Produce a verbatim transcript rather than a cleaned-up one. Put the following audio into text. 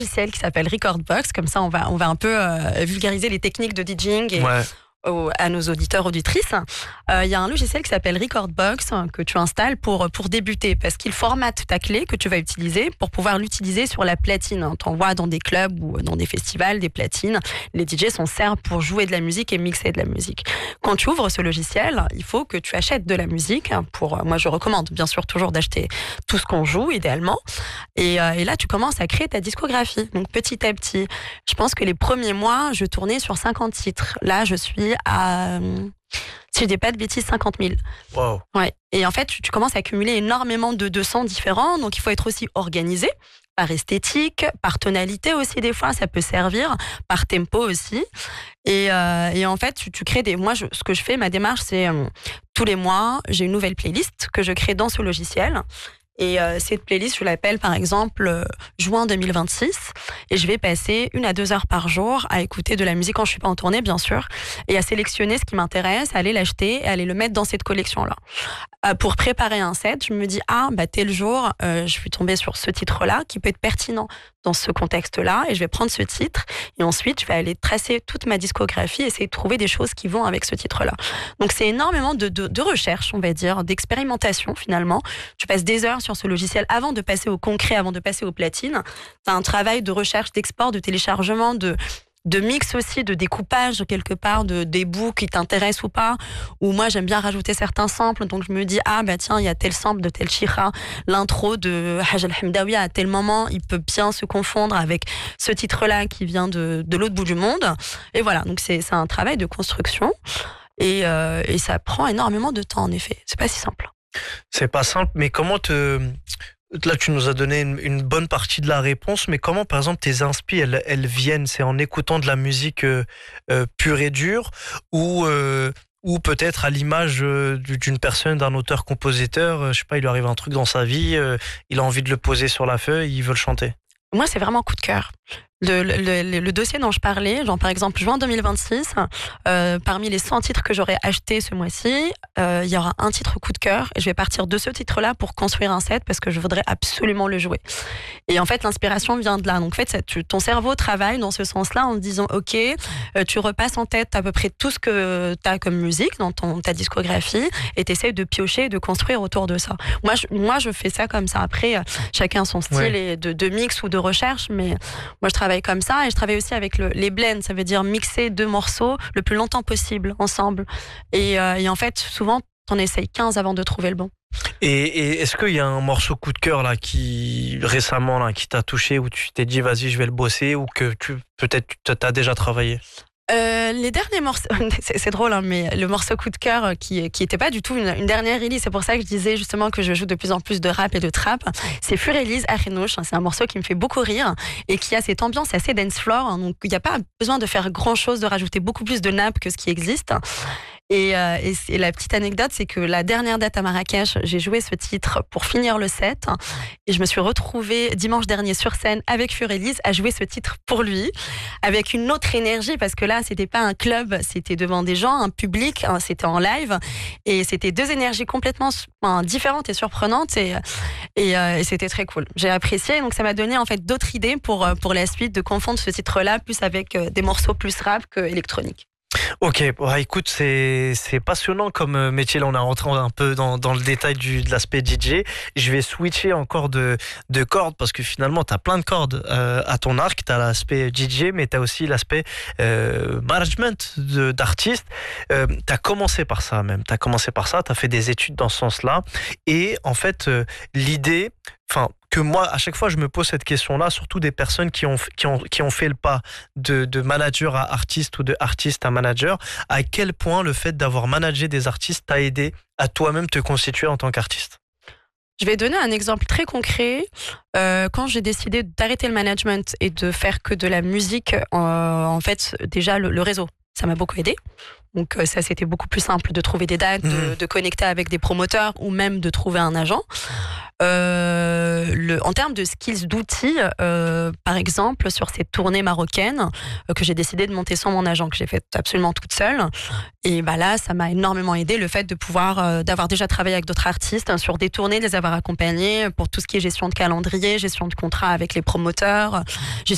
logiciel qui s'appelle Recordbox, comme ça on va, on va un peu euh, vulgariser les techniques de DJing et ouais. au, à nos auditeurs, auditrices. Il euh, y a un logiciel qui s'appelle Recordbox hein, que tu installes pour, pour débuter parce qu'il formate ta clé que tu vas utiliser pour pouvoir l'utiliser sur la platine. Tu en vois dans des clubs ou dans des festivals, des platines. Les D Js s'en servent pour jouer de la musique et mixer de la musique. Quand tu ouvres ce logiciel, il faut que tu achètes de la musique. Pour, moi, je recommande bien sûr toujours d'acheter tout ce qu'on joue, idéalement. Et, euh, et là, tu commences à créer ta discographie. Donc, petit à petit, je pense que les premiers mois, je tournais sur cinquante titres. Là, je suis à, si je dis pas de bêtises, cinquante mille. Wow. Ouais. Et en fait, tu, tu commences à accumuler énormément de, de sons différents. Donc, il faut être aussi organisé par esthétique, par tonalité aussi des fois, ça peut servir, par tempo aussi. Et, euh, et en fait, tu, tu crées des... Moi, je, ce que je fais, ma démarche, c'est euh, tous les mois, j'ai une nouvelle playlist que je crée dans ce logiciel. Et euh, cette playlist, je l'appelle par exemple euh, juin deux mille vingt-six. Et je vais passer une à deux heures par jour à écouter de la musique quand je suis pas en tournée, bien sûr, et à sélectionner ce qui m'intéresse, à aller l'acheter et à aller le mettre dans cette collection-là. Euh, pour préparer un set, je me dis, ah, bah, tel jour, euh, je suis tombée sur ce titre-là qui peut être pertinent dans ce contexte-là. Et je vais prendre ce titre et ensuite, je vais aller tracer toute ma discographie et essayer de trouver des choses qui vont avec ce titre-là. Donc, c'est énormément de, de, de recherche, on va dire, d'expérimentation finalement. Tu passes des heures sur ce logiciel avant de passer au concret, avant de passer aux platines. Tu as un travail de recherche, d'export, de téléchargement, de, de mix aussi, de découpage quelque part, de, des bouts qui t'intéressent ou pas. Ou moi, j'aime bien rajouter certains samples. Donc, je me dis, ah, bah tiens, il y a tel sample de tel chira. L'intro de Haj al-Hamdawi à tel moment, il peut bien se confondre avec ce titre-là qui vient de, de l'autre bout du monde. Et voilà, donc c'est, c'est un travail de construction. Et, euh, et ça prend énormément de temps, en effet. C'est pas si simple. C'est pas simple, mais comment te... Là, tu nous as donné une, une bonne partie de la réponse, mais comment, par exemple, tes inspi, elles, elles viennent? C'est en écoutant de la musique euh, euh, pure et dure ou, euh, ou peut-être à l'image euh, d'une personne, d'un auteur-compositeur, euh, je sais pas, il lui arrive un truc dans sa vie, euh, il a envie de le poser sur la feuille, il veut le chanter. Moi, c'est vraiment coup de cœur. Le, le, le, le dossier dont je parlais, genre par exemple juin deux mille vingt-six, euh, parmi les cent titres que j'aurais achetés ce mois-ci, euh, il y aura un titre coup de cœur et je vais partir de ce titre-là pour construire un set parce que je voudrais absolument le jouer. Et en fait, l'inspiration vient de là. Donc en fait, ça, tu, ton cerveau travaille dans ce sens-là en te disant, ok, euh, tu repasses en tête à peu près tout ce que tu as comme musique dans ton, ta discographie et tu essaies de piocher et de construire autour de ça. Moi, je, moi, je fais ça comme ça. Après, euh, chacun son style ouais. et de, de mix ou de recherche, mais moi, je travaille comme ça et je travaille aussi avec le, les blends, ça veut dire mixer deux morceaux le plus longtemps possible ensemble et, euh, et en fait souvent t'en essayes quinze avant de trouver le bon. Et, et est-ce qu'il y a un morceau coup de cœur là qui récemment là qui t'a touché où tu t'es dit vas-y je vais le bosser ou que tu peut-être tu t'as déjà travaillé? Euh, les derniers morceaux, c'est, c'est drôle, hein, mais le morceau coup de cœur qui qui était pas du tout une, une dernière release, c'est pour ça que je disais justement que je joue de plus en plus de rap et de trap. C'est Fureliz Arenouche, c'est un morceau qui me fait beaucoup rire et qui a cette ambiance assez dance floor, hein, donc il n'y a pas besoin de faire grand chose, de rajouter beaucoup plus de nappes que ce qui existe. Et, euh, et, et la petite anecdote, c'est que la dernière date à Marrakech, j'ai joué ce titre pour finir le set et je me suis retrouvée dimanche dernier sur scène avec Fureliz à jouer ce titre pour lui, avec une autre énergie parce que là, c'était pas un club, c'était devant des gens, un public, hein, c'était en live et c'était deux énergies complètement hein, différentes et surprenantes et, et, euh, et c'était très cool. J'ai apprécié, donc ça m'a donné en fait d'autres idées pour, pour la suite de confondre ce titre-là plus avec des morceaux plus rap que électronique. Ok, bah écoute, c'est c'est passionnant comme métier. Là, on est rentré un peu dans, dans le détail du, de l'aspect D J. Je vais switcher encore de, de cordes parce que finalement, tu as plein de cordes euh, à ton arc. Tu as l'aspect D J, mais tu as aussi l'aspect euh, management de, d'artistes. Euh, tu as commencé par ça même. Tu as commencé par ça, tu as fait des études dans ce sens-là. Et en fait, euh, l'idée... Enfin, que moi, à chaque fois, je me pose cette question-là, surtout des personnes qui ont, qui ont, qui ont fait le pas de, de manager à artiste ou de artiste à manager, à quel point le fait d'avoir managé des artistes t'a aidé à toi-même te constituer en tant qu'artiste? Je vais donner un exemple très concret. Euh, quand j'ai décidé d'arrêter le management et de faire que de la musique, euh, en fait, déjà, le, le réseau, ça m'a beaucoup aidé. Donc ça, c'était beaucoup plus simple de trouver des dates, mmh. de, de connecter avec des promoteurs ou même de trouver un agent. Euh, le, en termes de skills d'outils, euh, par exemple, sur ces tournées marocaines euh, que j'ai décidé de monter sans mon agent, que j'ai fait absolument toute seule. Et bah là, ça m'a énormément aidé, le fait de pouvoir, euh, d'avoir déjà travaillé avec d'autres artistes hein, sur des tournées, de les avoir accompagnés pour tout ce qui est gestion de calendrier, gestion de contrat avec les promoteurs, gestion